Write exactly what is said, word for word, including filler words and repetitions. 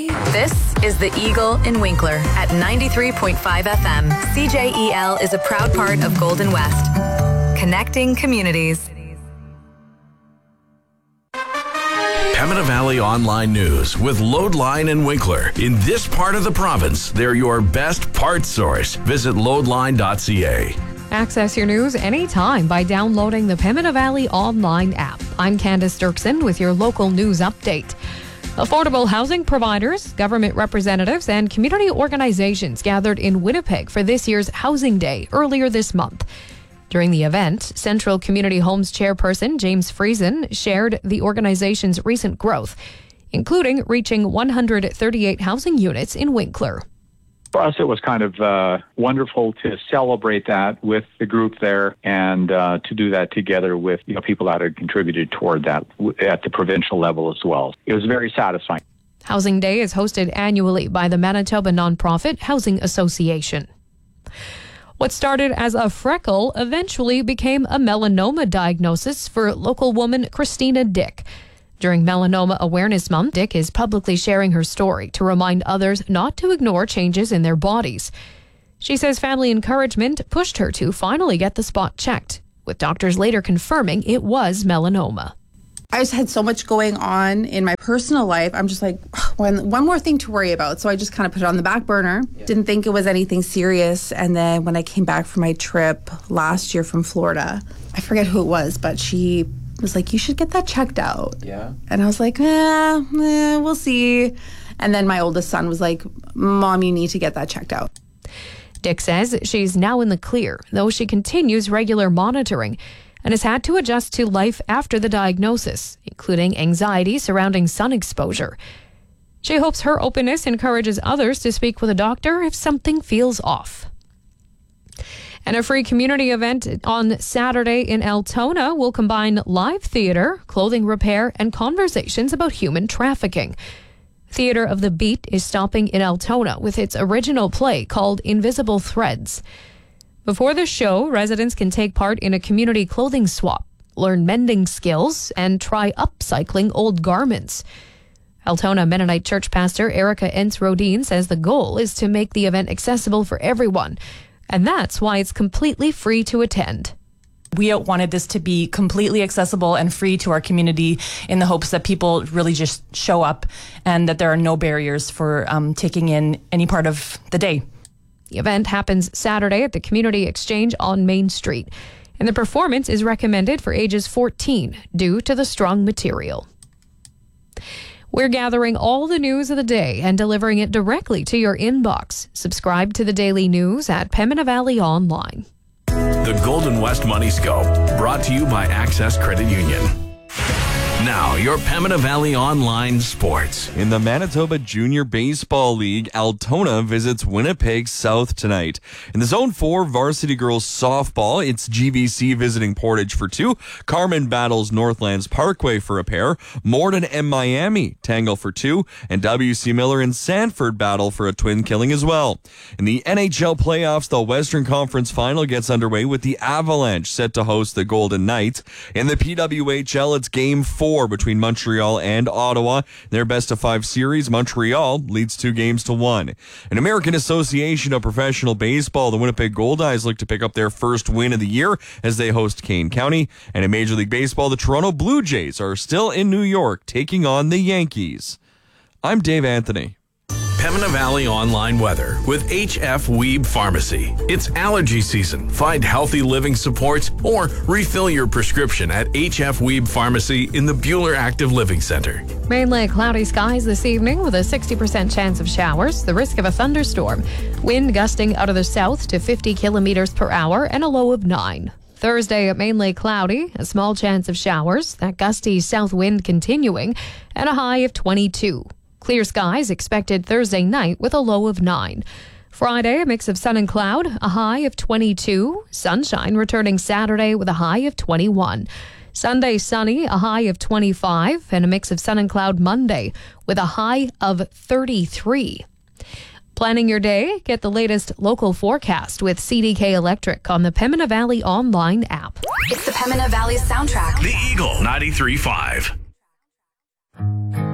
This is The Eagle in Winkler at ninety-three point five F M. C J E L is a proud part of Golden West, connecting communities. Pembina Valley Online News with Loadline and Winkler. In this part of the province, they're your best parts source. Visit loadline dot c a. Access your news anytime by downloading the Pembina Valley Online app. I'm Candace Dirksen with your local news update. Affordable housing providers, government representatives, and community organizations gathered in Winnipeg for this year's Housing Day earlier this month. During the event, Central Community Homes chairperson James Friesen shared the organization's recent growth, including reaching one hundred thirty-eight housing units in Winkler. For us, it was kind of uh, wonderful to celebrate that with the group there and uh, to do that together with you know people that had contributed toward that at the provincial level as well. It was very satisfying. Housing Day is hosted annually by the Manitoba nonprofit Housing Association. What started as a freckle eventually became a melanoma diagnosis for local woman Christina Dick. During Melanoma Awareness Month, Dick is publicly sharing her story to remind others not to ignore changes in their bodies. She says family encouragement pushed her to finally get the spot checked, with doctors later confirming it was melanoma. I just had so much going on in my personal life. I'm just like, one, one more thing to worry about. So I just kind of put it on the back burner. Yeah. Didn't think it was anything serious. And then when I came back from my trip last year from Florida, I forget who it was, but she was like, you should get that checked out. Yeah. And I was like, eh, eh, we'll see. And then my oldest son was like, Mom, you need to get that checked out. Dick says she's now in the clear, though she continues regular monitoring and has had to adjust to life after the diagnosis, including anxiety surrounding sun exposure. She hopes her openness encourages others to speak with a doctor if something feels off. And a free community event on Saturday in Altona will combine live theater, clothing repair, and conversations about human trafficking. Theater of the Beat is stopping in Altona with its original play called Invisible Threads. Before the show, residents can take part in a community clothing swap, learn mending skills, and try upcycling old garments. Altona Mennonite Church pastor Erica Entz-Rodin says the goal is to make the event accessible for everyone, and that's why it's completely free to attend. We wanted this to be completely accessible and free to our community in the hopes that people really just show up and that there are no barriers for um, taking in any part of the day. The event happens Saturday at the Community Exchange on Main Street, and the performance is recommended for ages fourteen due to the strong material. We're gathering all the news of the day and delivering it directly to your inbox. Subscribe to the daily news at Pembina Valley Online. The Golden West Money Scope, brought to you by Access Credit Union. Now, your Pembina Valley Online Sports. In the Manitoba Junior Baseball League, Altona visits Winnipeg South tonight. In the Zone four Varsity Girls Softball, it's G B C visiting Portage for two. Carmen battles Northlands Parkway for a pair. Morden and Miami tangle for two. And W C Miller and Sanford battle for a twin killing as well. In the N H L playoffs, the Western Conference Final gets underway with the Avalanche set to host the Golden Knights. In the P W H L, it's Game four between Montreal and Ottawa. Their best of five series, Montreal leads two games to one. An American Association of Professional Baseball, the Winnipeg Goldeyes look to pick up their first win of the year as they host Kane County. And in Major League Baseball, the Toronto Blue Jays are still in New York taking on the Yankees. I'm Dave Anthony. Pembina Valley Online Weather with H F Weeb Pharmacy. It's allergy season. Find healthy living supports or refill your prescription at H F Weeb Pharmacy in the Buhler Active Living Center. Mainly cloudy skies this evening with a sixty percent chance of showers, the risk of a thunderstorm. Wind gusting out of the south to fifty kilometers per hour and a low of nine. Thursday, mainly cloudy, a small chance of showers, that gusty south wind continuing, and a high of twenty-two. Clear skies expected Thursday night with a low of nine. Friday, a mix of sun and cloud, a high of twenty-two. Sunshine returning Saturday with a high of twenty-one. Sunday, sunny, a high of twenty-five, and a mix of sun and cloud Monday with a high of thirty-three. Planning your day? Get the latest local forecast with C D K Electric on the Pembina Valley Online app. It's the Pembina Valley soundtrack. The Eagle ninety-three point five.